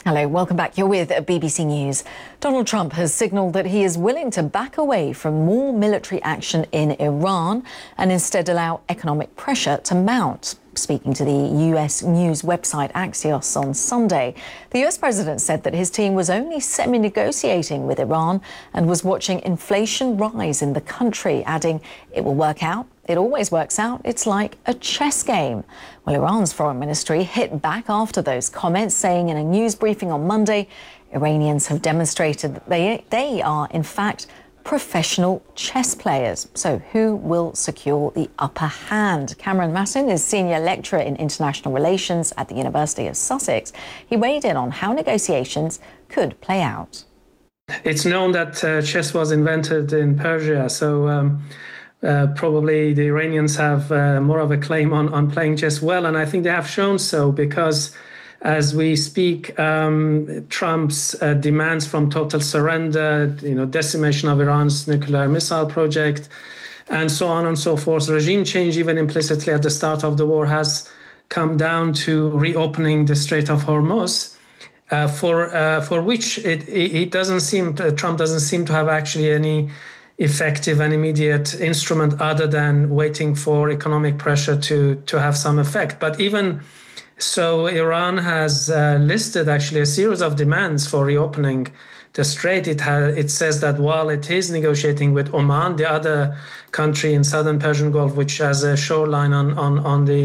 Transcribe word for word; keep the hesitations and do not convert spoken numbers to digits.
Hello, welcome back. You're with B B C News. Donald Trump has signalled that he is willing to back away from more military action in Iran and instead allow economic pressure to mount. Speaking to the U S news website Axios on Sunday, the U S president said that his team was only semi-negotiating with Iran and was watching inflation rise in the country, adding, "It will work out. It always works out. It's like a chess game." Well, Iran's foreign ministry hit back after those comments, saying in a news briefing on Monday, Iranians have demonstrated that they, they are, in fact, professional chess players. So who will secure the upper hand? Cameron Masson is senior lecturer in international relations at the University of Sussex. He weighed in on how negotiations could play out. It's known that uh, chess was invented in Persia, so um, uh, probably the Iranians have uh, more of a claim on, on playing chess well, and I think they have shown so because as we speak, um, Trump's uh, demands from total surrender, you know, decimation of Iran's nuclear missile project, and so on and so forth, regime change even implicitly at the start of the war has come down to reopening the Strait of Hormuz, uh, for uh, for which it, it, it doesn't seem, uh, Trump doesn't seem to have actually any effective and immediate instrument other than waiting for economic pressure to, to have some effect. But even so, Iran has uh, listed actually a series of demands for reopening the strait. It, has, it says that while it is negotiating with Oman, the other country in southern Persian Gulf, which has a shoreline on, on, on the